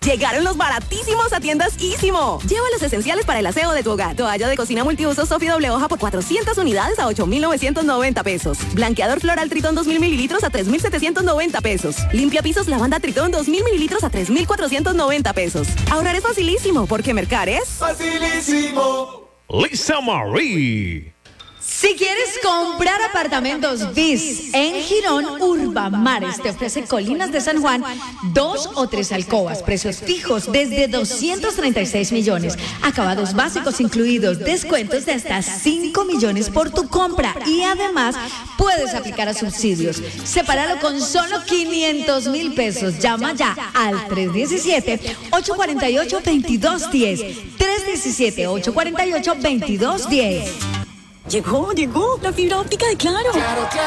Llegaron los baratísimos a tiendas Ísimo. Lleva los esenciales para el aseo de tu hogar. Toalla de cocina multiuso Sofi doble hoja por 400 unidades a 8,990 pesos. Blanqueador floral Tritón 2,000 mililitros a 3,790 pesos. Limpia pisos lavanda Tritón 2,000 mililitros a 3,490 pesos. Ahorrar es facilísimo porque Mercar es facilísimo. Lisa Marie. Si quieres comprar apartamentos BIS en Girón, Urbamares te ofrece Colinas de San Juan 2 o 3 alcobas, precios fijos desde 236 millones, acabados básicos incluidos, descuentos de hasta 5 millones por tu compra y además puedes aplicar a subsidios. Sepáralo con solo 500,000 pesos. Llama ya al 317-848-2210. 317-848-2210. Llegó la fibra óptica de Claro. Claro.